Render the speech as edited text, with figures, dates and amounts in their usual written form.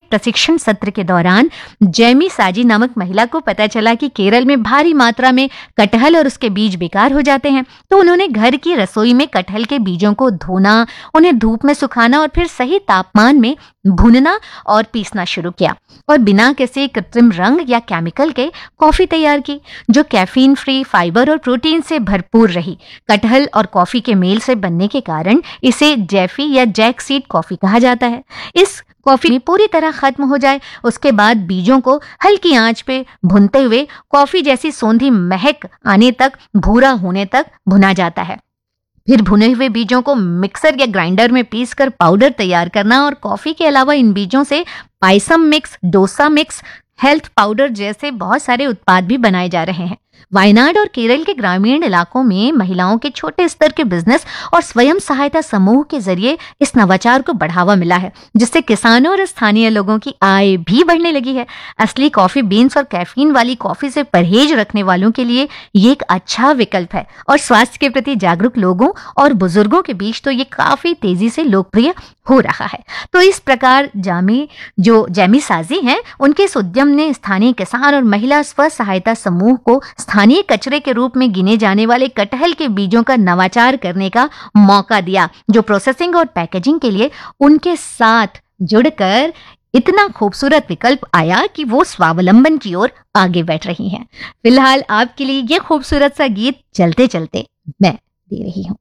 प्रशिक्षण सत्र के दौरान जैमी साजी नामक महिला को पता चला कि केरल में भारी मात्रा में कटहल और उसके बीज बेकार हो जाते हैं। तो उन्होंने घर की रसोई में कटहल के बीजों को धोना, उन्हें धूप में सुखाना और फिर सही तापमान में भूनना और पीसना शुरू किया और बिना किसी कृत्रिम रंग या केमिकल के कॉफी तैयार की, जो कैफीन फ्री, फाइबर और प्रोटीन से भरपूर रही। कटहल और कॉफी के मेल से बनने के कारण इसे जैफी या जैक सीड कॉफी कहा जाता है। इस कॉफी पूरी तरह खत्म हो जाए, उसके बाद बीजों को हल्की आंच पे भूनते हुए कॉफी जैसी सौंधी महक आने तक, भूरा होने तक भुना जाता है। फिर भुने हुए बीजों को मिक्सर या ग्राइंडर में पीसकर पाउडर तैयार करना और कॉफी के अलावा इन बीजों से payasam mix, dosa mix, health powder जैसे बहुत सारे उत्पाद भी बनाए जा रहे हैं। वायनाड और केरल के ग्रामीण इलाकों में महिलाओं के छोटे स्तर के बिजनेस और स्वयं सहायता समूह के जरिए इस नवाचार को बढ़ावा मिला है, जिससे किसानों और स्थानीय लोगों की आय भी बढ़ने लगी है। असली कॉफी बीन्स और कैफीन वाली कॉफी से परहेज रखने वालों के लिए ये एक अच्छा विकल्प है और स्वास्थ्य के प्रति जागरूक लोगों और बुजुर्गों के बीच तो ये काफी तेजी से लोकप्रिय हो रहा है। तो इस प्रकार जैमी साजी हैं, उनके इस उद्यम ने स्थानीय किसान और महिला स्व सहायता समूह को स्थानीय कचरे के रूप में गिने जाने वाले कटहल के बीजों का नवाचार करने का मौका दिया, जो प्रोसेसिंग और पैकेजिंग के लिए उनके साथ जुड़कर इतना खूबसूरत विकल्प आया कि वो स्वावलंबन की ओर आगे बढ़ रही हैं। फिलहाल आपके लिए ये खूबसूरत सा गीत चलते चलते मैं दे रही हूँ।